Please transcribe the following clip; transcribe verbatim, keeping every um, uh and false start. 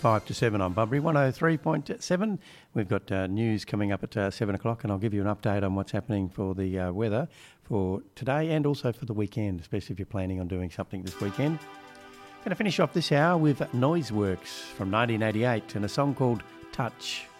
five to seven on Bunbury, one oh three point seven. We've got uh, news coming up at uh, seven o'clock, and I'll give you an update on what's happening for the uh, weather for today and also for the weekend, especially if you're planning on doing something this weekend. Going to finish off this hour with Noiseworks from nineteen eighty-eight and a song called Touch.